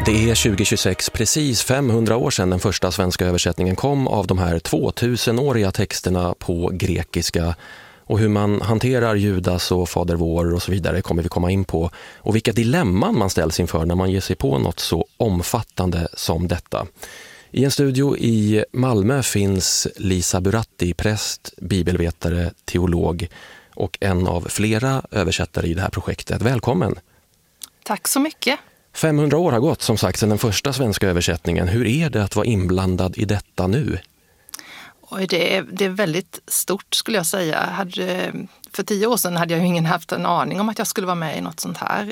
Det är 2026, precis 500 år sedan den första svenska översättningen kom av de här 2000-åriga texterna på grekiska. Och hur man hanterar Judas och Fader vår och så vidare kommer vi komma in på. Och vilka dilemman man ställs inför när man ger sig på något så omfattande som detta. I en studio i Malmö finns Lisa Buratti, präst, bibelvetare, teolog och en av flera översättare i det här projektet. Välkommen! Tack så mycket! 500 år har gått som sagt sedan den första svenska översättningen. Hur är det att vara inblandad i detta nu? Det är väldigt stort skulle jag säga. För 10 år sedan hade jag ju ingen haft en aning om att jag skulle vara med i något sånt här.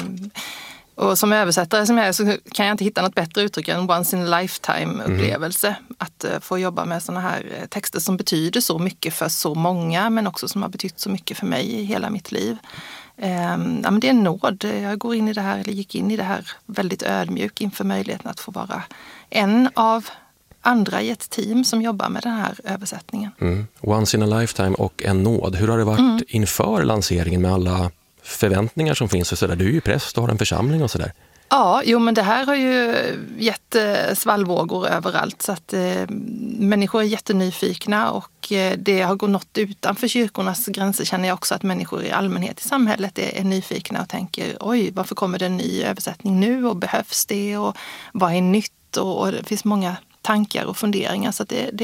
Och som översättare som jag är så kan jag inte hitta något bättre uttryck än once in a lifetime upplevelse. Att få jobba med såna här texter som betyder så mycket för så många men också som har betytt så mycket för mig i hela mitt liv. Men det är en nåd. Jag gick in i det här väldigt ödmjuk inför möjligheten att få vara en av andra i ett team som jobbar med den här översättningen. Once in a lifetime och en nåd. Hur har det varit inför lanseringen med alla förväntningar som finns och sådär? Du är ju präst och har en församling och sådär. Ja, men det här har ju gett svallvågor överallt så att människor är jättenyfikna och det har gått något utanför kyrkornas gränser känner jag också att människor i allmänhet i samhället är nyfikna och tänker oj, varför kommer det en ny översättning nu och behövs det och vad är nytt och det finns många tankar och funderingar så att det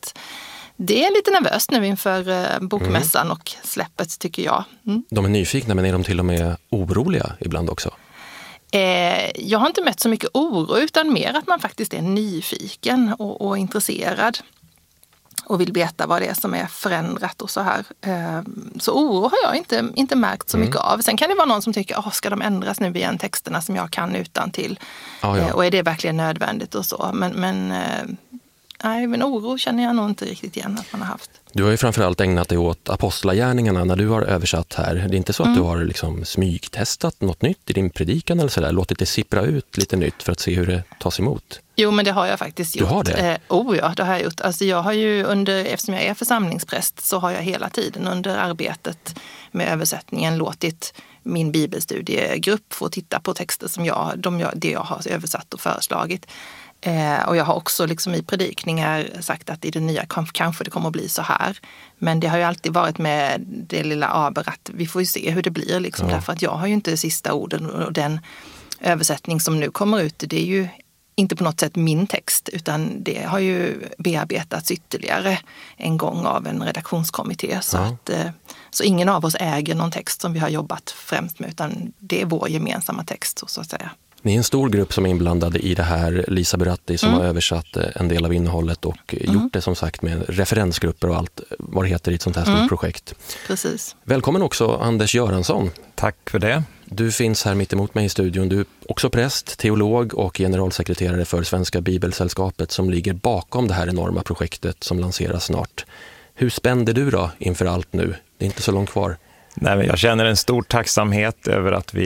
är lite nervöst nu inför bokmässan och släppet tycker jag. De är nyfikna men är de till och med oroliga ibland också? Jag har inte mött så mycket oro utan mer att man faktiskt är nyfiken och intresserad och vill veta vad det är som är förändrat och så här. Så oro har jag inte märkt så mycket av. Sen kan det vara någon som tycker, ska de ändras nu igen texterna som jag kan utan till? Och är det verkligen nödvändigt och så? Men oro känner jag nog inte riktigt igen att man har haft. Du har ju framförallt ägnat dig åt apostlagärningarna när du har översatt här. Det är inte så att du har liksom smygtestat något nytt i din predikan eller sådär? Låtit det sippra ut lite nytt för att se hur det tas emot? Jo, men det har jag faktiskt gjort. Du har det? Det har jag gjort. Alltså jag har ju eftersom jag är församlingspräst så har jag hela tiden under arbetet med översättningen låtit min bibelstudiegrupp få titta på texter som det jag har översatt och föreslagit. Och jag har också liksom i predikningar sagt att i det nya kanske det kommer att bli så här. Men det har ju alltid varit med det lilla aber att vi får ju se hur det blir liksom. Därför att jag har ju inte sista orden och den översättning som nu kommer ut det är ju inte på något sätt min text utan det har ju bearbetats ytterligare en gång av en redaktionskommitté så ingen av oss äger någon text som vi har jobbat främst med utan det är vår gemensamma text så att säga. Ni är en stor grupp som är inblandade i det här. Lisa Buratti som har översatt en del av innehållet och gjort det som sagt med referensgrupper och allt vad det heter i ett sånt här stort projekt. Precis. Välkommen också Anders Göransson. Tack för det. Du finns här mitt emot mig i studion. Du är också präst, teolog och generalsekreterare för Svenska Bibelsällskapet som ligger bakom det här enorma projektet som lanseras snart. Hur spände du då inför allt nu? Det är inte så långt kvar. Nej, men jag känner en stor tacksamhet över att vi